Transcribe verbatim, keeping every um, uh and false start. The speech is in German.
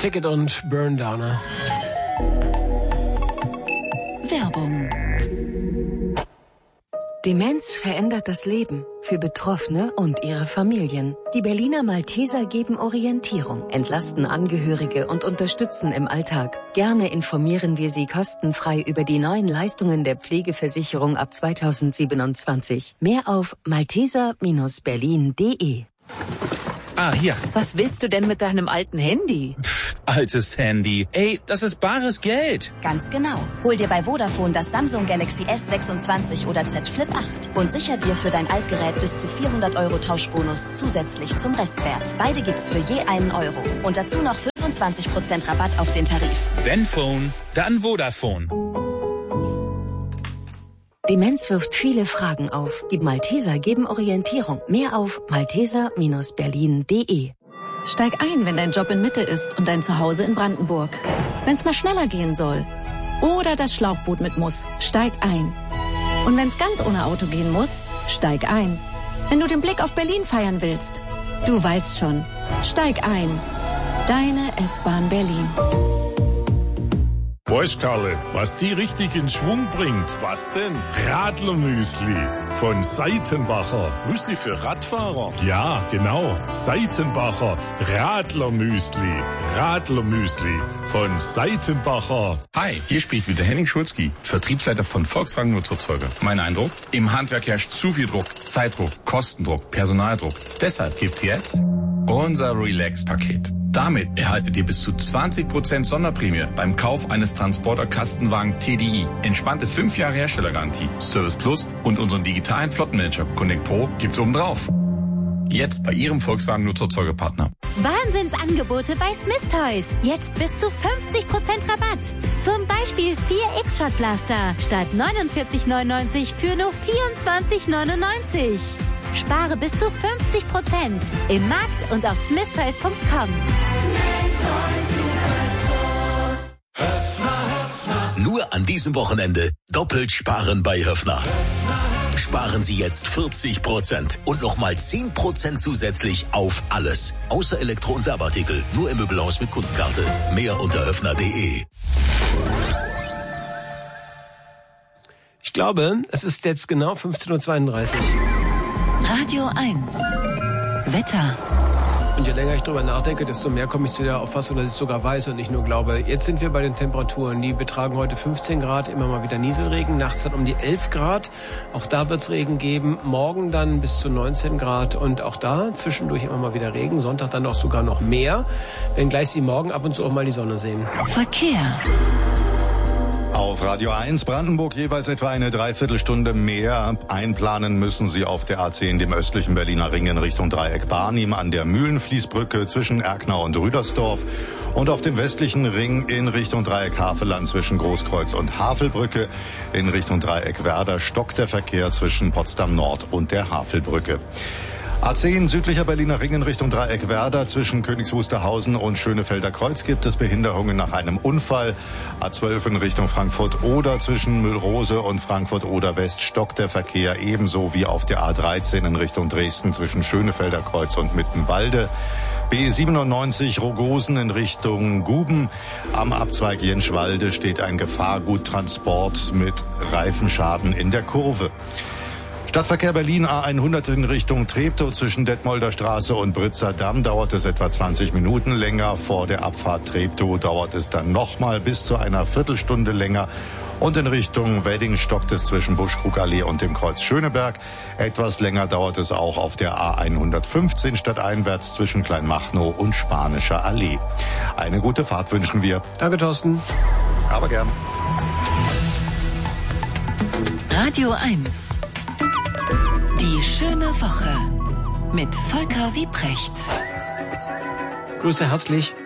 Ticket und Burn Downer. Werbung. Demenz verändert das Leben für Betroffene und ihre Familien. Die Berliner Malteser geben Orientierung, entlasten Angehörige und unterstützen im Alltag. Gerne informieren wir Sie kostenfrei über die neuen Leistungen der Pflegeversicherung ab zweitausendsiebenundzwanzig. Mehr auf malteser Bindestrich berlin punkt de. Ah, hier. Was willst du denn mit deinem alten Handy? Pff, altes Handy. Ey, das ist bares Geld. Ganz genau. Hol dir bei Vodafone das Samsung Galaxy S sechsundzwanzig oder Z Flip acht und sicher dir für dein Altgerät bis zu vierhundert Euro Tauschbonus zusätzlich zum Restwert. Beide gibt's für je einen Euro. Und dazu noch fünfundzwanzig Prozent Rabatt auf den Tarif. Wenn Phone, dann Vodafone. Demenz wirft viele Fragen auf. Die Malteser geben Orientierung. Mehr auf malteser Bindestrich berlin punkt de. Steig ein, wenn dein Job in Mitte ist und dein Zuhause in Brandenburg. Wenn's mal schneller gehen soll. Oder das Schlauchboot mit muss. Steig ein. Und wenn's ganz ohne Auto gehen muss, steig ein. Wenn du den Blick auf Berlin feiern willst. Du weißt schon. Steig ein. Deine S-Bahn Berlin. Weißt, Karle, was die richtig in Schwung bringt? Was denn? Radlermüsli von Seitenbacher. Müsli für Radfahrer? Ja, genau. Seitenbacher Radlermüsli. Radlermüsli von Seitenbacher. Hi, hier spricht wieder Henning Schulzki, Vertriebsleiter von Volkswagen Nutzerzeuger. Mein Eindruck? Im Handwerk herrscht zu viel Druck. Zeitdruck, Kostendruck, Personaldruck. Deshalb gibt's jetzt unser Relax-Paket. Damit erhaltet ihr bis zu zwanzig Prozent Sonderprämie beim Kauf eines Transporter-Kastenwagen T D I. Entspannte fünf Jahre Herstellergarantie, Service Plus und unseren digitalen Flottenmanager Connect Pro gibt's obendrauf. Jetzt bei Ihrem Volkswagen Nutzerzeugerpartner. Wahnsinnsangebote bei Smith Toys. Jetzt bis zu fünfzig Prozent Rabatt. Zum Beispiel vier X-Shot Blaster statt neunundvierzig neunundneunzig für nur vierundzwanzig neunundneunzig. Spare bis zu fünfzig Prozent im Markt und auf smith toys punkt com. Nur an diesem Wochenende doppelt sparen bei Höffner. Sparen Sie jetzt vierzig Prozent und nochmal zehn Prozent zusätzlich auf alles. Außer Elektro- und Werbeartikel. Nur im Möbelhaus mit Kundenkarte. Mehr unter höffner punkt de. Ich glaube, es ist jetzt genau fünfzehn Uhr zweiunddreißig. Radio eins. Wetter. Und je länger ich drüber nachdenke, desto mehr komme ich zu der Auffassung, dass ich es sogar weiß und nicht nur glaube. Jetzt sind wir bei den Temperaturen. Die betragen heute fünfzehn Grad, immer mal wieder Nieselregen. Nachts dann um die elf Grad. Auch da wird es Regen geben. Morgen dann bis zu neunzehn Grad. Und auch da zwischendurch immer mal wieder Regen. Sonntag dann auch sogar noch mehr. Wenngleich Sie morgen ab und zu auch mal die Sonne sehen. Verkehr. Auf Radio eins Brandenburg jeweils etwa eine Dreiviertelstunde mehr. Einplanen müssen Sie auf der A zehn, dem östlichen Berliner Ring in Richtung Dreieck Barnim, an der Mühlenfließbrücke zwischen Erkner und Rüdersdorf und auf dem westlichen Ring in Richtung Dreieck Havelland zwischen Großkreuz und Havelbrücke. In Richtung Dreieck Werder stockt der Verkehr zwischen Potsdam Nord und der Havelbrücke. A zehn südlicher Berliner Ring in Richtung Dreieck Werder zwischen Königs Wusterhausen und Schönefelder Kreuz gibt es Behinderungen nach einem Unfall. A zwölf in Richtung Frankfurt-Oder zwischen Müllrose und Frankfurt-Oder West stockt der Verkehr, ebenso wie auf der A dreizehn in Richtung Dresden zwischen Schönefelder Kreuz und Mittenwalde. B siebenundneunzig Rogosen in Richtung Guben. Am Abzweig Jenschwalde steht ein Gefahrguttransport mit Reifenschaden in der Kurve. Stadtverkehr Berlin A hundert in Richtung Treptow zwischen Detmolder Straße und Britzer Damm dauert es etwa zwanzig Minuten länger. Vor der Abfahrt Treptow dauert es dann nochmal bis zu einer Viertelstunde länger. Und in Richtung Wedding stockt es zwischen Buschkrugallee und dem Kreuz Schöneberg. Etwas länger dauert es auch auf der A hundertfünfzehn stadteinwärts zwischen Kleinmachnow und Spanischer Allee. Eine gute Fahrt wünschen wir. Danke, Thorsten. Aber gern. Radio eins. Die schöne Woche mit Volker Wiebrecht. Grüße herzlich.